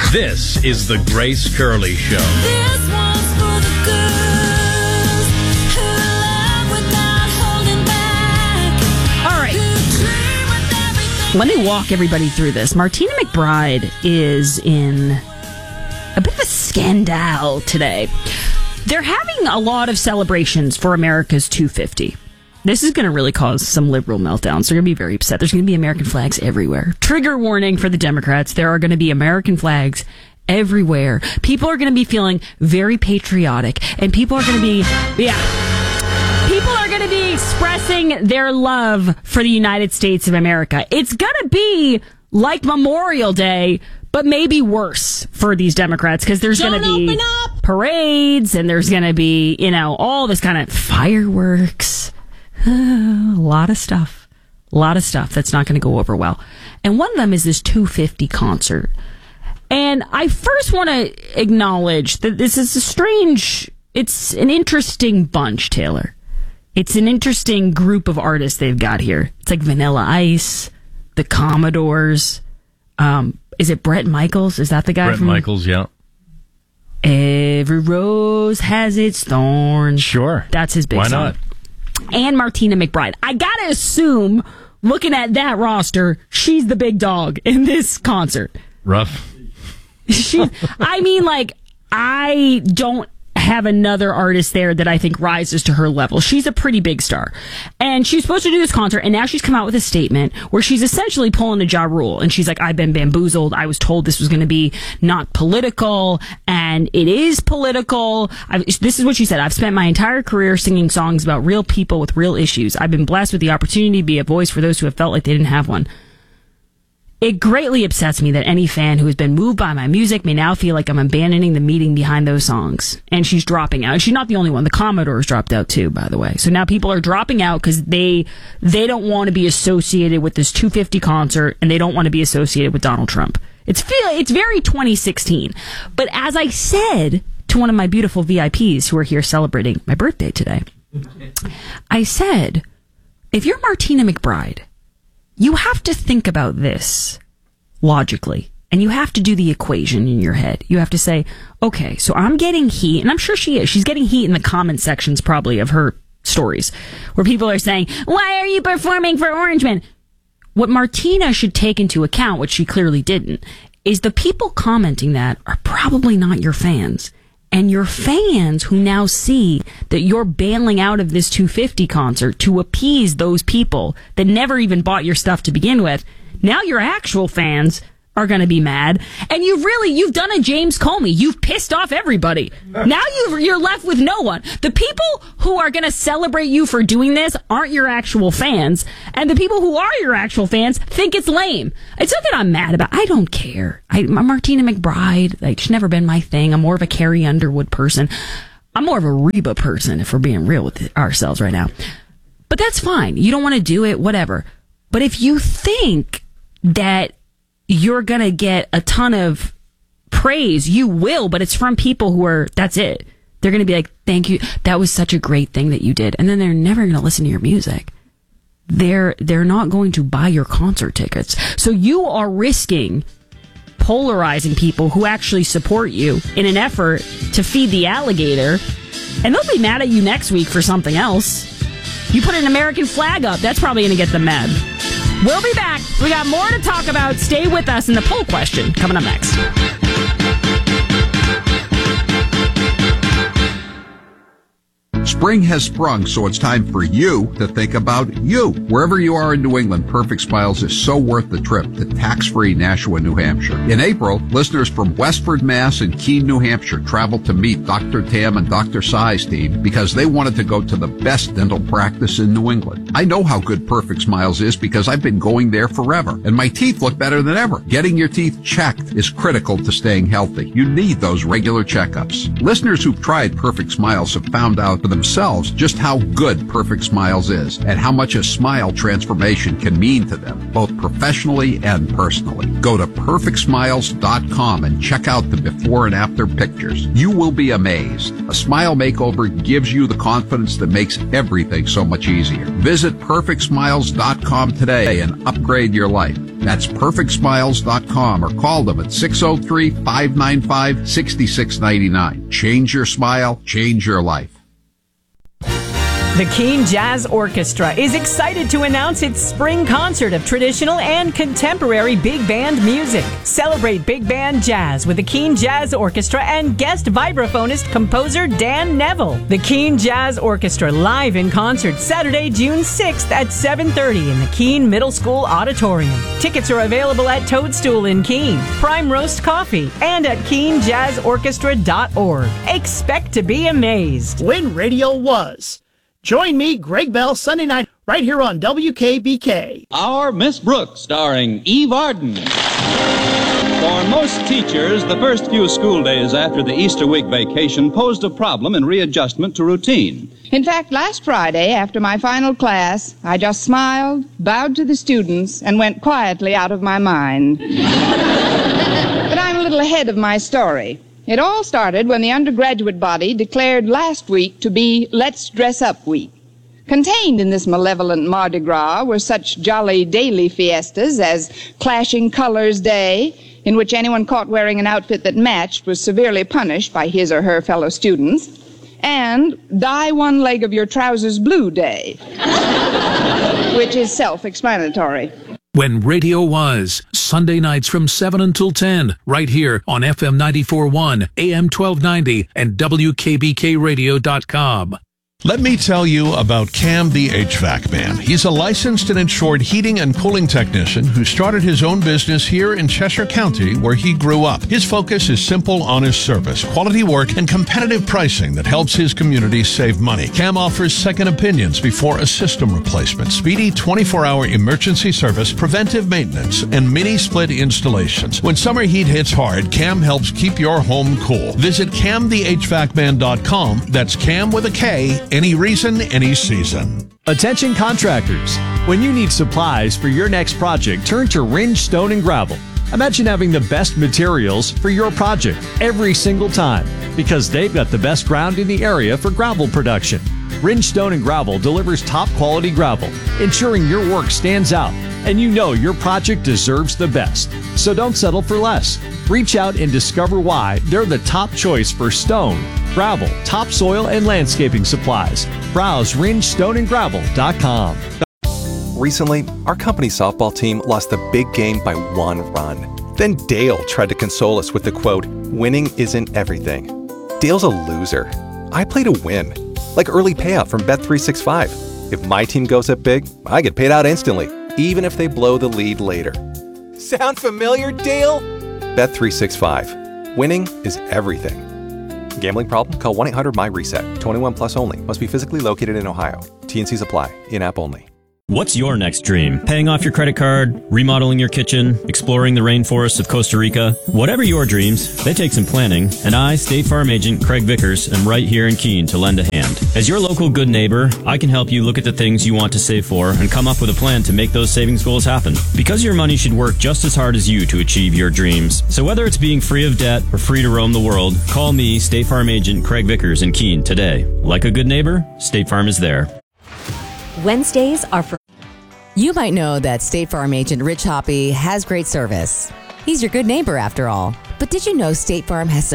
This is the Grace Curley Show. This one's for the girls who love without holding back. All right. Who dream with everything. Let me walk everybody through this. Martina McBride is in a bit of a scandal today. They're having a lot of celebrations for America's 250. This is going to really cause some liberal meltdowns. They're going to be very upset. There's going to be American flags everywhere. Trigger warning for the Democrats. There are going to be American flags everywhere. People are going to be feeling very patriotic. And people are going to be, people are going to be expressing their love for the United States of America. It's going to be like Memorial Day, but maybe worse for these Democrats because there's going to be parades and there's going to be, all this kind of fireworks. A lot of stuff that's not going to go over well. And one of them is this 250 concert. And I first want to acknowledge that this is it's an interesting bunch, Taylor. It's an interesting group of artists they've got here. It's like Vanilla Ice, the Commodores. Is it Bret Michaels? Is that the guy? Bret Michaels, yeah. Every rose has its thorns. Sure. That's his big Why song. not? And Martina McBride. I gotta assume, looking at that roster, she's the big dog in this concert. Rough. I don't have another artist there that I think rises to her level. She's a pretty big star. And she's supposed to do this concert, and now she's come out with a statement where she's essentially pulling a Ja Rule. And she's like, I've been bamboozled. I was told this was going to be not political, and it is political. This is what she said. I've spent my entire career singing songs about real people with real issues. I've been blessed with the opportunity to be a voice for those who have felt like they didn't have one. It greatly upsets me that any fan who has been moved by my music may now feel like I'm abandoning the meaning behind those songs. And she's dropping out. She's not the only one. The Commodores dropped out too, by the way. So now people are dropping out because they don't want to be associated with this 250 concert, and they don't want to be associated with Donald Trump. It's very 2016. But as I said to one of my beautiful VIPs who are here celebrating my birthday today, I said, if you're Martina McBride, you have to think about this logically, and you have to do the equation in your head. You have to say, okay, so I'm getting heat, and I'm sure she is. She's getting heat in the comment sections probably of her stories, where people are saying, why are you performing for Orange Man? What Martina should take into account, which she clearly didn't, is the people commenting that are probably not your fans. And your fans who now see that you're bailing out of this 250 concert to appease those people that never even bought your stuff to begin with, now your actual fans are going to be mad. And you've done a James Comey. You've pissed off everybody. Now you're left with no one. The people who are going to celebrate you for doing this aren't your actual fans. And the people who are your actual fans think it's lame. It's not that I'm mad about. I don't care. I'm Martina McBride. She's never been my thing. I'm more of a Carrie Underwood person. I'm more of a Reba person, if we're being real with ourselves right now. But that's fine. You don't want to do it, whatever. But if you think that you're going to get a ton of praise, you will, but it's from people who are, that's it. They're going to be like, thank you. That was such a great thing that you did. And then they're never going to listen to your music. They're not going to buy your concert tickets. So you are risking polarizing people who actually support you in an effort to feed the alligator. And they'll be mad at you next week for something else. You put an American flag up, that's probably going to get them mad. We'll be back. We got more to talk about. Stay with us in the poll question coming up next. Spring has sprung, so it's time for you to think about you. Wherever you are in New England, Perfect Smiles is so worth the trip to tax-free Nashua, New Hampshire. In April, listeners from Westford, Mass. and Keene, New Hampshire traveled to meet Dr. Tam and Dr. Sai's team because they wanted to go to the best dental practice in New England. I know how good Perfect Smiles is because I've been going there forever, and my teeth look better than ever. Getting your teeth checked is critical to staying healthy. You need those regular checkups. Listeners who've tried Perfect Smiles have found out for themselves just how good Perfect Smiles is and how much a smile transformation can mean to them, both professionally and personally. Go to perfectsmiles.com and check out the before and after pictures. You will be amazed. A smile makeover gives you the confidence that makes everything so much easier. Visit perfectsmiles.com today and upgrade your life. That's perfectsmiles.com or call them at 603-595-6699. Change your smile, change your life. The Keene Jazz Orchestra is excited to announce its spring concert of traditional and contemporary big band music. Celebrate big band jazz with the Keene Jazz Orchestra and guest vibraphonist composer Dan Neville. The Keene Jazz Orchestra live in concert Saturday, June 6th at 7:30 in the Keene Middle School Auditorium. Tickets are available at Toadstool in Keene, Prime Roast Coffee, and at KeeneJazzOrchestra.org. Expect to be amazed. When radio was. Join me, Greg Bell, Sunday night, right here on WKBK. Our Miss Brooks, starring Eve Arden. For most teachers, the first few school days after the Easter week vacation posed a problem in readjustment to routine. In fact, last Friday, after my final class, I just smiled, bowed to the students, and went quietly out of my mind. But I'm a little ahead of my story. It all started when the undergraduate body declared last week to be Let's Dress Up Week. Contained in this malevolent Mardi Gras were such jolly daily fiestas as Clashing Colors Day, in which anyone caught wearing an outfit that matched was severely punished by his or her fellow students, and Dye One Leg of Your Trousers Blue Day, which is self-explanatory. When radio was, Sunday nights from 7 until 10, right here on FM 94.1, AM 1290, and WKBKRadio.com. Let me tell you about Cam the HVAC Man. He's a licensed and insured heating and cooling technician who started his own business here in Cheshire County, where he grew up. His focus is simple, honest service, quality work, and competitive pricing that helps his community save money. Cam offers second opinions before a system replacement, speedy 24-hour emergency service, preventive maintenance, and mini-split installations. When summer heat hits hard, Cam helps keep your home cool. Visit CamTheHVACman.com. That's Cam with a K. Any reason, any season. Attention contractors. When you need supplies for your next project, turn to Ringe Stone and Gravel. Imagine having the best materials for your project every single time, because they've got the best ground in the area for gravel production. Ringe Stone and Gravel delivers top quality gravel, ensuring your work stands out, and you know your project deserves the best. So don't settle for less. Reach out and discover why they're the top choice for stone, gravel, topsoil, and landscaping supplies. Browse ringestoneandgravel.com. Recently, our company softball team lost the big game by 1 run. Then Dale tried to console us with the quote, "Winning isn't everything." Dale's a loser. I play to win, like early payout from Bet365. If my team goes up big, I get paid out instantly, even if they blow the lead later. Sound familiar, Dale? Bet365. Winning is everything. Gambling problem? Call 1-800-MY-RESET. 21 plus only. Must be physically located in Ohio. T&Cs apply. In-app only. What's your next dream? Paying off your credit card, remodeling your kitchen, exploring the rainforests of Costa Rica? Whatever your dreams, they take some planning, and I, State Farm Agent Craig Vickers, am right here in Keene to lend a hand. As your local good neighbor, I can help you look at the things you want to save for and come up with a plan to make those savings goals happen. Because your money should work just as hard as you to achieve your dreams. So whether it's being free of debt or free to roam the world, call me, State Farm Agent Craig Vickers in Keene today. Like a good neighbor, State Farm is there. Wednesdays are for... You might know that State Farm Agent Rich Hoppy has great service. He's your good neighbor after all. But did you know State Farm has